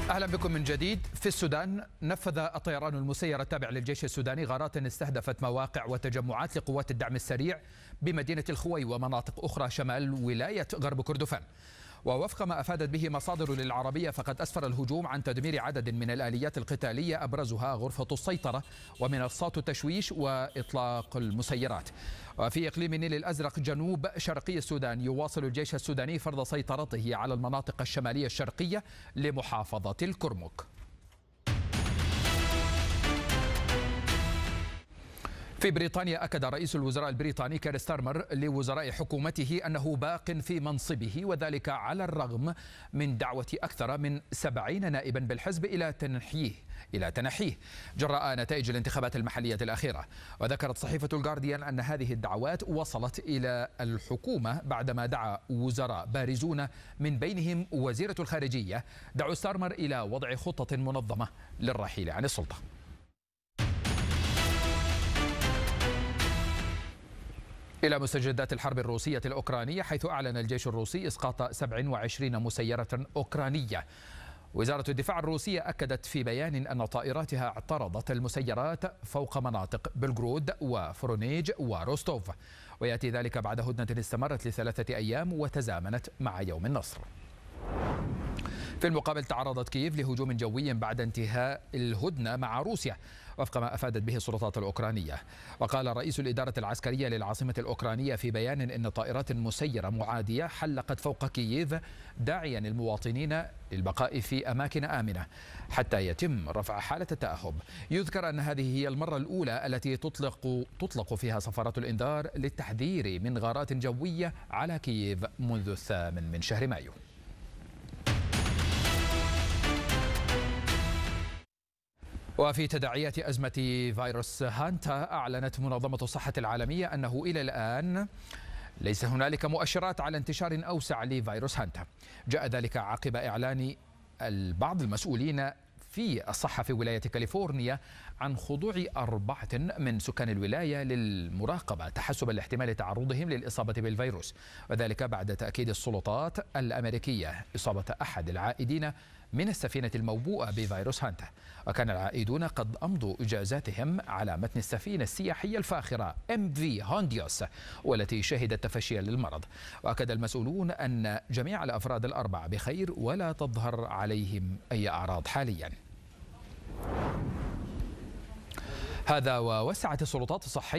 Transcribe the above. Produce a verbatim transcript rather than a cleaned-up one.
أهلا بكم من جديد. في السودان نفذ الطيران المسير التابع للجيش السوداني غارات استهدفت مواقع وتجمعات لقوات الدعم السريع بمدينة الخوي ومناطق أخرى شمال ولاية غرب كردفان. ووفق ما أفادت به مصادر للعربية فقد أسفر الهجوم عن تدمير عدد من الآليات القتالية أبرزها غرفة السيطرة ومنصات التشويش وإطلاق المسيرات. وفي إقليم النيل الأزرق جنوب شرقي السودان يواصل الجيش السوداني فرض سيطرته على المناطق الشمالية الشرقية لمحافظة الكرمك. في بريطانيا أكد رئيس الوزراء البريطاني كير ستارمر لوزراء حكومته أنه باق في منصبه، وذلك على الرغم من دعوة أكثر من سبعين نائبا بالحزب إلى تنحيه إلى تنحيه جراء نتائج الانتخابات المحلية الأخيرة. وذكرت صحيفة الجارديان أن هذه الدعوات وصلت إلى الحكومة بعدما دعا وزراء بارزون من بينهم وزيرة الخارجية دعوا ستارمر إلى وضع خطة منظمة للرحيل عن السلطة. إلى مستجدات الحرب الروسية الأوكرانية، حيث أعلن الجيش الروسي إسقاط سبع وعشرين مسيرة أوكرانية. وزارة الدفاع الروسية أكدت في بيان أن طائراتها اعترضت المسيرات فوق مناطق بلغرود وفرونيج وروستوف، ويأتي ذلك بعد هدنة استمرت لثلاثة أيام وتزامنت مع يوم النصر. في المقابل تعرضت كييف لهجوم جوي بعد انتهاء الهدنة مع روسيا وفق ما أفادت به السلطات الأوكرانية. وقال رئيس الإدارة العسكرية للعاصمة الأوكرانية في بيان إن طائرات مسيرة معادية حلقت فوق كييف، داعيا المواطنين للبقاء في أماكن آمنة حتى يتم رفع حالة التأهب. يذكر أن هذه هي المرة الأولى التي تطلق تطلق فيها صفارات الإنذار للتحذير من غارات جوية على كييف منذ الثامن من شهر مايو. وفي تداعيات أزمة فيروس هانتا، أعلنت منظمة الصحة العالمية أنه إلى الآن ليس هنالك مؤشرات على انتشار أوسع لفيروس هانتا. جاء ذلك عقب إعلان بعض المسؤولين في الصحة في ولاية كاليفورنيا عن خضوع أربعة من سكان الولاية للمراقبة تحسبا لاحتمال تعرضهم للإصابة بالفيروس، وذلك بعد تأكيد السلطات الأمريكية إصابة أحد العائدين من السفينة الموبوءة بفيروس هانتا. وكان العائدون قد أمضوا إجازاتهم على متن السفينة السياحية الفاخرة إم في هونديوس والتي شهدت تفشيا للمرض. وأكد المسؤولون أن جميع الأفراد الأربعة بخير ولا تظهر عليهم أي أعراض حاليا. هذا ووسعت السلطات الصحية